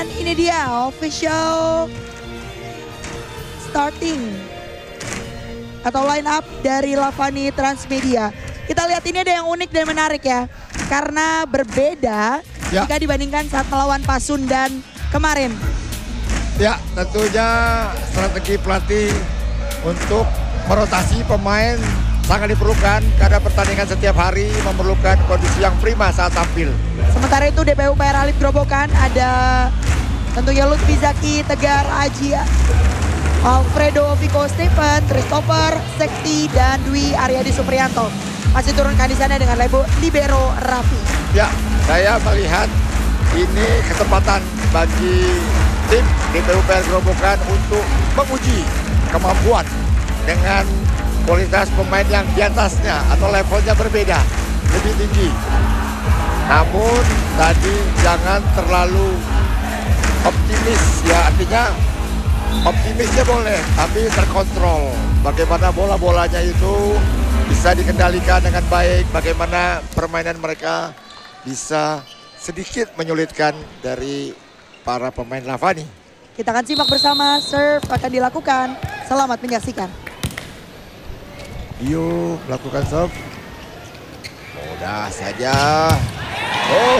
Ini dia official starting atau line up dari Lavani Transmedia. Kita lihat ini ada yang unik dan menarik ya. Karena berbeda jika dibandingkan saat melawan Pasundan kemarin. Ya, tentunya strategi pelatih untuk merotasi pemain sangat diperlukan karena pertandingan setiap hari memerlukan kondisi yang prima saat tampil. Sementara itu DPU Peralip Grobogan ada tentunya Lutfi Zaki, Tegar Aji, Alfredo Vico Stephen, Christopher Sekti, dan Dwi Aryadi Supriyanto. Masih turunkan di sana dengan libero Raffi. Ya, saya melihat ini kesempatan bagi tim DPU PL Grobogan untuk menguji kemampuan dengan kualitas pemain yang di atasnya atau levelnya berbeda, lebih tinggi. Namun tadi jangan terlalu optimis ya, artinya optimisnya boleh tapi terkontrol. Bagaimana bola-bolanya itu bisa dikendalikan dengan baik, bagaimana permainan mereka bisa sedikit menyulitkan dari para pemain Lavani. Kita akan simak bersama, serve akan dilakukan. Selamat menyaksikan. Yuk, melakukan serve. Mudah saja. Oh,